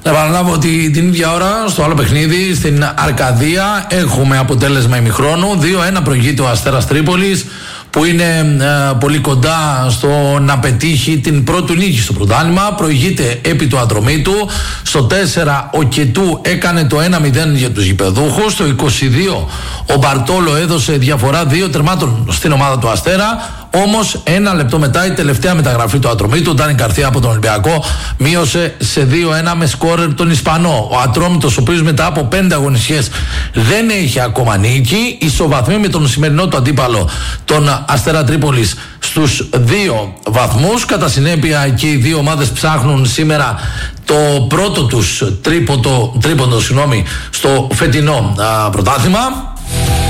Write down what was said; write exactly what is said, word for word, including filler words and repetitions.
Να επαναλάβω ότι την ίδια ώρα στο άλλο παιχνίδι στην Αρκαδία έχουμε αποτέλεσμα ημιχρόνου. δύο ένα προηγείται ο Αστέρας Τρίπολης, που είναι ε, πολύ κοντά στο να πετύχει την πρώτη νίκη στο πρωτάθλημα. Προηγείται επί του Ατρωμίτου. Στο τέσσερα ο Κετού έκανε το ένα μηδέν για τους γηπεδούχους. Στο είκοσι δύο ο Μπαρτόλο έδωσε διαφορά δύο τερμάτων στην ομάδα του Αστέρα. Όμως ένα λεπτό μετά η τελευταία μεταγραφή του Ατρωμίτου, ο Ντάνι Καρθία από τον Ολυμπιακό, μείωσε σε δύο ένα με σκόρερ τον Ισπανό. Ο Ατρόμητος, ο οποίος μετά από πέντε αγωνιστικές δεν έχει ακόμα νίκη, ισοβαθμεί με τον σημερινό του αντίπαλο, τον Αστέρα Τρίπολης, στους δύο βαθμούς. Κατά συνέπεια και οι δύο ομάδες ψάχνουν σήμερα το πρώτο τους τρίποντο, τρίποντο συγγνώμη, στο φετινό α, πρωτάθλημα.